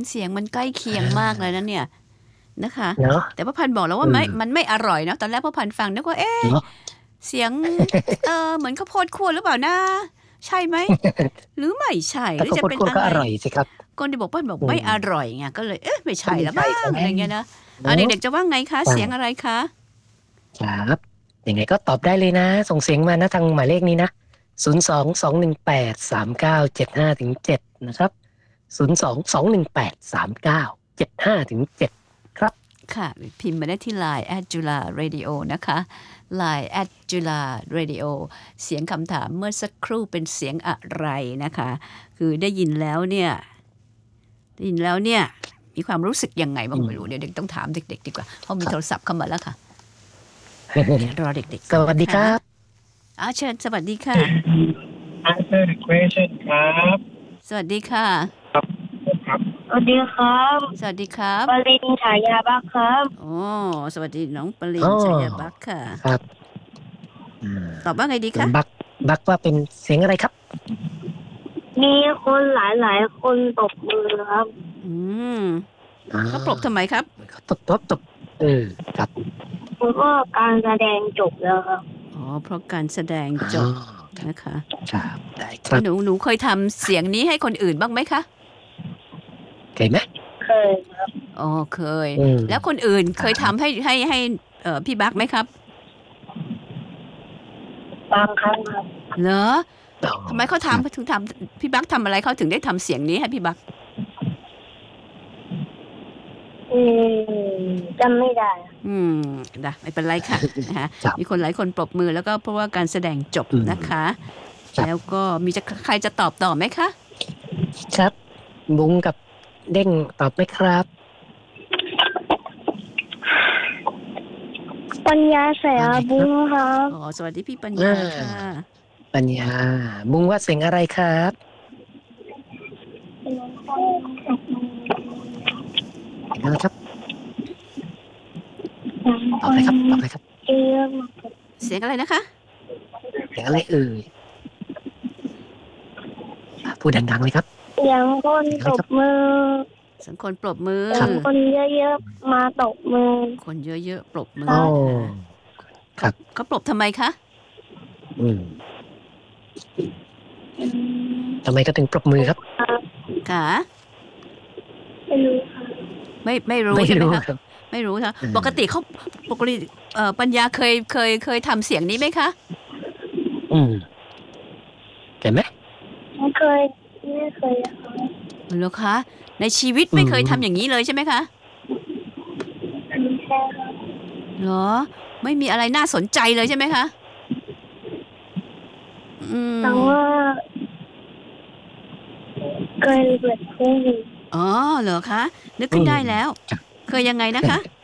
เสียงมันใกล้เคียงมากเลยนะเนี่ยนะคะเนาะแต่พ่อพันธุ์บอกแล้วว่ามันไม่อร่อยนะตอนแรกพ่อพันธุ์ฟังนึกว่าเนาะเสียงเหมือนข้าวโพดคั่วหรือเปล่านะใช่ไหมหรือไม่ใช่หถ้ารือข้าวโพดคั่วจะเป็นอะไรก็อร่อยสิครับคนที่บอกเป้นบอกอืไม่อมร่อยไงก็เลยไม่ก็ไม่ใช่แล้วบ้าใช่ซะแล้วงอะไรเงี้ยนะเด็เนาะกๆจะว่าไงคะอ่าเสียงอะไรคะครับยังไงก็ตอบได้เลยนะส่งเสียงมานะทางหมายเลขนี้นะ022183975-7นะครับ022183975-7ครับค่ะพิมพ์มาได้ที่ Line @Jula Radio นะคะ Line @Jula Radio เสียงคำถามเมื่อสักครู่เป็นเสียงอะไรนะคะคือได้ยินแล้วมีความรู้สึกยังไงบ้างอืมไม่รู้เดี๋ยวเด็กต้องถามเด็กๆดีกว่าเพราะมีโทรศัพท์เข้ามาแล้วค่ะรอเด็กๆสก่อนนะคะวัสดีครับเชิญสวัสดีค่ะ Answer the question ครับสวัสดีค่ะครับครับสวัสดีครับสวัสดีครับปริญฉายาบักครับโอ้สวัสดีน้องปริอ๋อนชัยบักค่ะครับอ่าตอบว่าไงดีคะน้องบักว่าเป็นเสียงอะไรครับมีคนหลายคนตบมือครับอืมอ่าเขาปรบทำไมครับเขาตบครับแล้วก็การแสดงจบแล้วครับเพราะการแสดงจอ๋อบครับนะคะครับได้ครับหนูเคยทำเสียงนี้ให้คนอื่นบ้างไหมคะเคยไหมเคยครับเคยอืมแล้วคนอื่นเคยครับทำให้พี่บักไหมครับบางครั้งครับเหรออ๋อทำไมเขาครับทำถึงทำพี่บักทำอะไรเขาถึงได้ทำเสียงนี้ให้พี่บักอืจำไม่ได้อืมไม่เป็นไรค่ะนะคะครับมีคนหลายคนปรบมือแล้วก็เพราะว่าการแสดงจบอืมนะคะครับแล้วก็ใครจะตอบต่อไหมคะครับบุ้งกับเด้งตอบไหมครับปัญญาแสว่าไงคบุ้รับงครับสวัสดีพี่ปัญอ่ญาค่ะาปัญญาบุ้งว่าเสียงอะไรครับเสียงอะไรครับตอบเลยครับตอบเลยครับเอียมเสียงอะไรนะคะเสียงอะไรเอ่ยพูดดังๆเลยครับเสียงคนเสียงอะตไรครับบมือสังคนปรบมือเสียงคนเยอะๆมาตบมือคนเยอะๆปรบมือโอ้นะคะครับเขาปรบทำไมคะอืมทำไมก็ถึงปรบมือครับค่ะไม่รู้ค่ะไม่รู้ไม่ใช่ไหมรู้คะครับไม่รู้ค่ะอืมปกติปัญญาเคยทำเสียงนี้ไหมคะอืมเห็นไหมไม่เคยครับเหรอคะในชีวิตไม่เคยทำอย่างนี้เลยใช่ไหมคะไม่ใช่ครับเหรอไม่มีอะไรน่าสนใจเลยใช่ไหมคะอืมแต่ว่าเคยเปิดเพลงเหรอคะนึกขึ้นได้แล้วเคยยังไงนะคะ